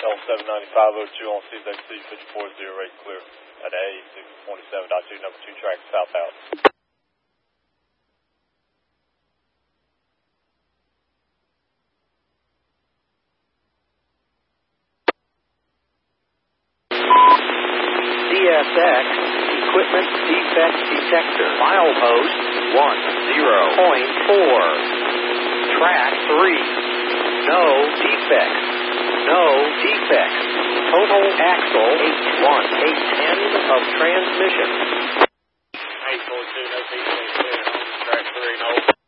L79502 on CZC 54-0 rate clear at A 627.2, number 2 track southbound. CSX Equipment Defect Detector, milepost 10.4, track 3, no defects, no defects, total axle 810 of transmission. 842, no defects there, track 3, no.